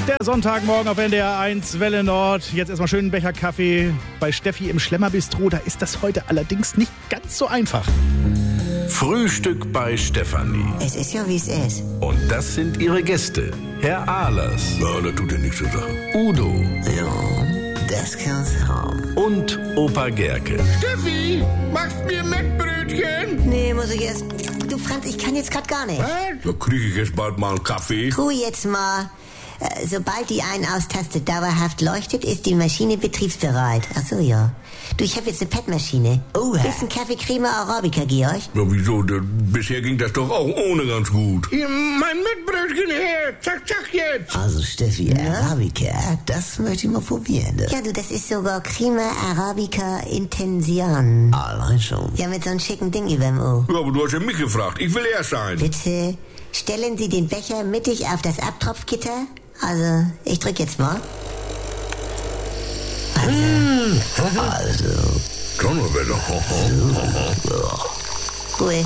Der Sonntagmorgen auf NDR 1 Welle Nord. Jetzt erstmal schön einen Becher Kaffee bei Steffi im Schlemmerbistro. Da ist das heute allerdings nicht ganz so einfach. Frühstück bei Stefanie. Es ist ja, wie es ist. Und das sind ihre Gäste. Herr Ahlers. Ja, das tut ja nichts zur Sache. Udo. Ja, das kann's haben. Und Opa Gerke. Steffi, machst mir Mettbrötchen? Nee, muss ich erst... Du, Franz, ich kann jetzt grad gar nicht. Da kriege ich jetzt bald mal einen Kaffee. Ruhe jetzt mal. Sobald die Ein-Aus-Taste dauerhaft leuchtet, ist die Maschine betriebsbereit. Ach so, ja. Du, ich habe jetzt eine PET-Maschine. Bisschen Kaffeecreme Arabica, Georg? Ja, wieso? Bisher ging das doch auch ohne ganz gut. Hier, mein Mettbrötchen her. Zack, zack jetzt. Also Steffi, Arabica, das möchte ich mal probieren. Ja, du, das ist sogar Crema Arabica Intensian. Allein schon. Ja, mit so einem schicken Ding überm O. Ja, aber du hast ja mich gefragt. Ich will erst sein. Bitte stellen Sie den Becher mittig auf das Abtropfgitter. Also, ich drück jetzt mal. Also. Donnerwetter. Ruhe.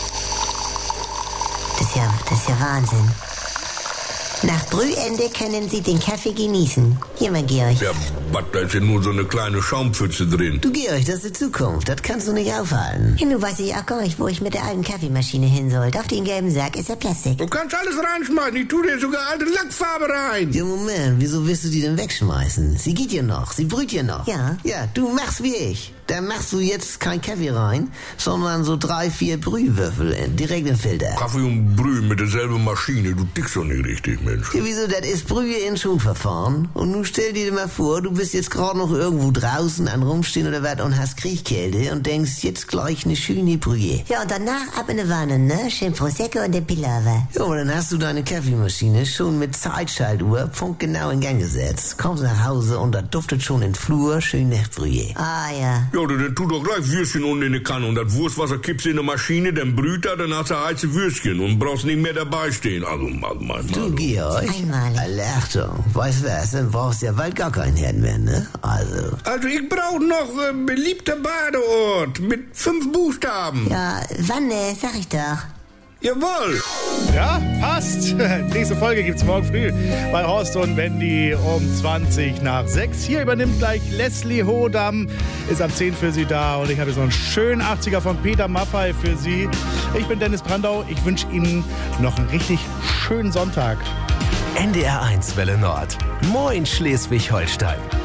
Das ist ja Wahnsinn. Nach Brühende können Sie den Kaffee genießen. Hier, mein Georg. Ja, was, da ist ja nur so eine kleine Schaumpfütze drin. Du Georg, das ist die Zukunft. Das kannst du nicht aufhalten. Ja, nun weiß ich auch gar nicht, wo ich mit der alten Kaffeemaschine hin soll. Auf den gelben Sack ist ja Plastik. Du kannst alles reinschmeißen. Ich tue dir sogar alte Lackfarbe rein. Ja, Moment, wieso willst du die denn wegschmeißen? Sie geht ja noch, sie brüht ja noch. Ja. Ja, du machst wie ich. Da machst du jetzt kein Kaffee rein, sondern so 3, 4 Brühwürfel direkt im Filter. Kaffee und Brühe mit derselben Maschine. Du tickst doch nicht richtig, Mensch. Ja, wieso, das ist Brühe in Schonverfahren. Und nun stell dir mal vor, du bist jetzt gerade noch irgendwo draußen an Rumstehen oder was und hast Kriechkälte und denkst, jetzt gleich eine schöne Brühe. Ja, und danach ab in die Wanne, ne? Schön Prosecco und den Pilawa. Ja, aber dann hast du deine Kaffeemaschine schon mit Zeitschaltuhr punktgenau in Gang gesetzt. Kommst nach Hause und da duftet schon in Flur schön nach Brühe. Ah, ja. Ja, dann tu doch gleich Würstchen unten in die Kanne und das Wurstwasser kippst in die Maschine, dann brüht er, dann hast du heiße Würstchen und brauchst nicht mehr dabei stehen. Also, Du, Georg. Einmalig. Achtung, weißt du was, dann brauchst du ja bald gar keinen Herd mehr, ne? Also, ich brauche noch beliebter Badeort mit 5 Buchstaben. Ja, Wanne, sag ich doch. Jawohl. Ja, passt. Nächste Folge gibt's morgen früh bei Horst und Wendy um 20:20. Hier übernimmt gleich Leslie Hodam, ist ab 10 für Sie da. Und ich habe so einen schönen 80er von Peter Maffay für Sie. Ich bin Dennis Brandau. Ich wünsche Ihnen noch einen richtig schönen Sonntag. NDR 1 Welle Nord. Moin Schleswig-Holstein.